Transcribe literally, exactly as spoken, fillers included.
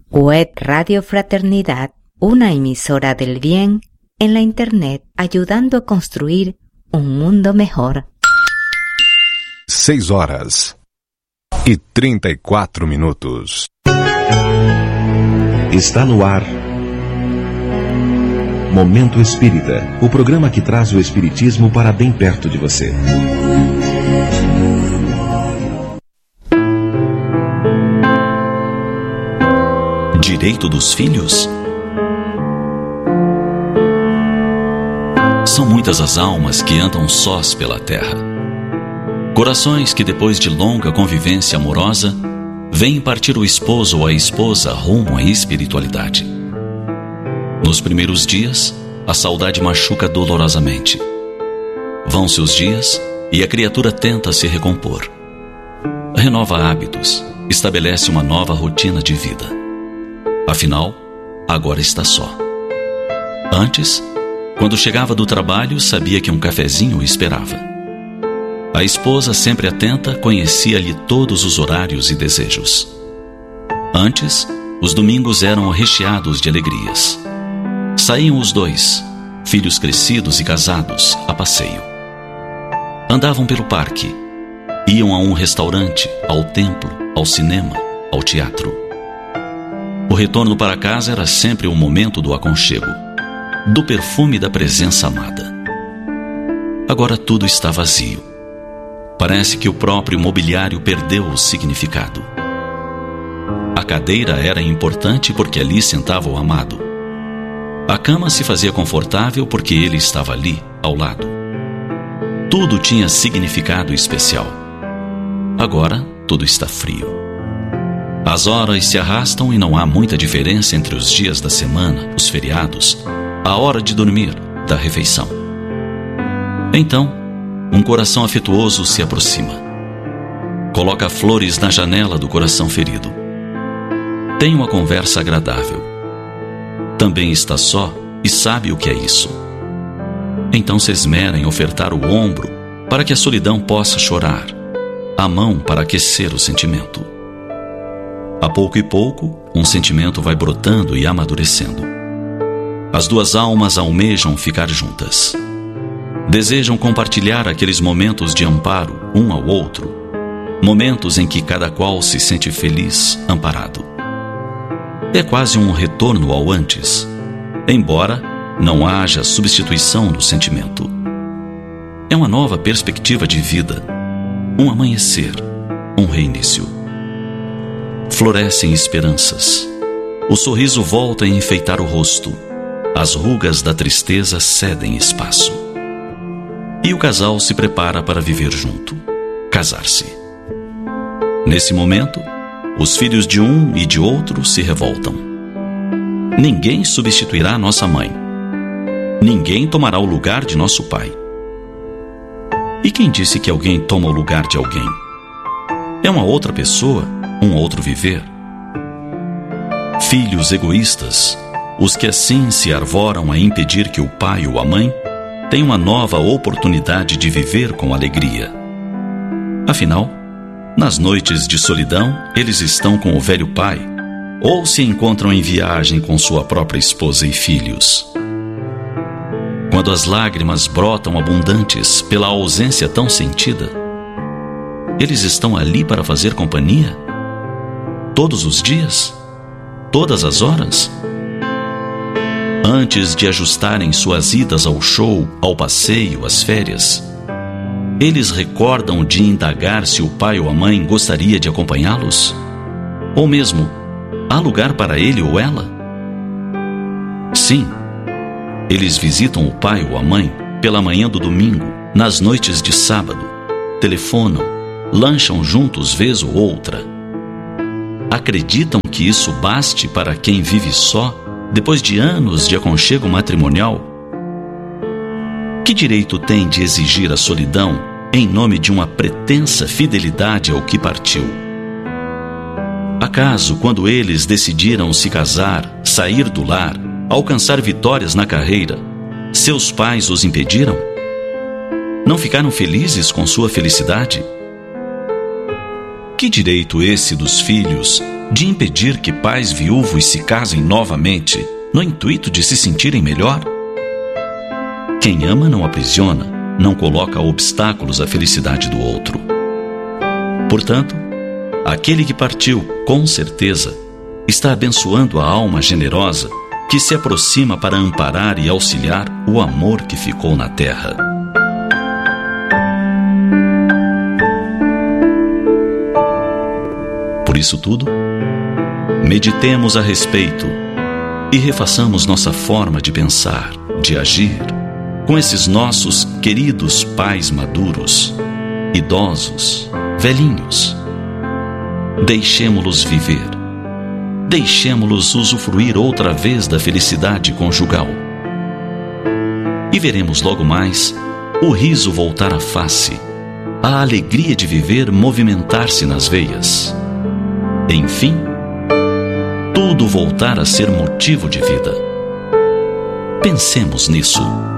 Web Radio Fraternidad, una emisora del bien en la Internet, ayudando a construir un mundo mejor. Seis horas e trinta e quatro minutos. Está no ar Momento Espírita, o programa que traz o Espiritismo para bem perto de você. Direito dos filhos? São muitas as almas que andam sós pela terra. Corações que, depois de longa convivência amorosa, vêm partir o esposo ou a esposa rumo à espiritualidade. Nos primeiros dias, a saudade machuca dolorosamente. Vão-se os dias e a criatura tenta se recompor. Renova hábitos, estabelece uma nova rotina de vida. Afinal, agora está só. Antes, quando chegava do trabalho, sabia que um cafezinho o esperava. A esposa, sempre atenta, conhecia-lhe todos os horários e desejos. Antes, os domingos eram recheados de alegrias. Saíam os dois, filhos crescidos e casados, a passeio. Andavam pelo parque, iam a um restaurante, ao templo, ao cinema, ao teatro. O retorno para casa era sempre o momento do aconchego, do perfume da presença amada. Agora tudo está vazio. Parece que o próprio mobiliário perdeu o significado. A cadeira era importante porque ali sentava o amado. A cama se fazia confortável porque ele estava ali, ao lado. Tudo tinha significado especial. Agora tudo está frio. As horas se arrastam e não há muita diferença entre os dias da semana, os feriados, a hora de dormir, da refeição. Então, um coração afetuoso se aproxima. Coloca flores na janela do coração ferido. Tem uma conversa agradável. Também está só e sabe o que é isso. Então se esmera em ofertar o ombro para que a solidão possa chorar, a mão para aquecer o sentimento. A pouco e pouco, um sentimento vai brotando e amadurecendo. As duas almas almejam ficar juntas. Desejam compartilhar aqueles momentos de amparo um ao outro, momentos em que cada qual se sente feliz, amparado. É quase um retorno ao antes, embora não haja substituição do sentimento. É uma nova perspectiva de vida, um amanhecer, um reinício. Florescem esperanças. O sorriso volta a enfeitar o rosto. As rugas da tristeza cedem espaço. E o casal se prepara para viver junto, casar-se. Nesse momento, os filhos de um e de outro se revoltam. Ninguém substituirá nossa mãe. Ninguém tomará o lugar de nosso pai. E quem disse que alguém toma o lugar de alguém? É uma outra pessoa, um outro viver. Filhos egoístas, os que assim se arvoram a impedir que o pai ou a mãe tenha uma nova oportunidade de viver com alegria. Afinal, nas noites de solidão, eles estão com o velho pai, ou se encontram em viagem com sua própria esposa e filhos. Quando as lágrimas brotam abundantes pela ausência tão sentida, eles estão ali para fazer companhia? Todos os dias? Todas as horas? Antes de ajustarem suas idas ao show, ao passeio, às férias, eles recordam de indagar se o pai ou a mãe gostaria de acompanhá-los? Ou mesmo, há lugar para ele ou ela? Sim, eles visitam o pai ou a mãe pela manhã do domingo, nas noites de sábado, telefonam, lancham juntos vez ou outra. Acreditam que isso baste para quem vive só, depois de anos de aconchego matrimonial? Que direito tem de exigir a solidão em nome de uma pretensa fidelidade ao que partiu? Acaso, quando eles decidiram se casar, sair do lar, alcançar vitórias na carreira, seus pais os impediram? Não ficaram felizes com sua felicidade? Que direito esse dos filhos de impedir que pais viúvos se casem novamente no intuito de se sentirem melhor? Quem ama não aprisiona, não coloca obstáculos à felicidade do outro. Portanto, aquele que partiu, com certeza, está abençoando a alma generosa que se aproxima para amparar e auxiliar o amor que ficou na terra. Por isso tudo, meditemos a respeito e refaçamos nossa forma de pensar, de agir, com esses nossos queridos pais maduros, idosos, velhinhos. Deixemo-los viver. Deixemo-los usufruir outra vez da felicidade conjugal. E veremos logo mais o riso voltar à face, a alegria de viver movimentar-se nas veias. Enfim, tudo voltar a ser motivo de vida. Pensemos nisso.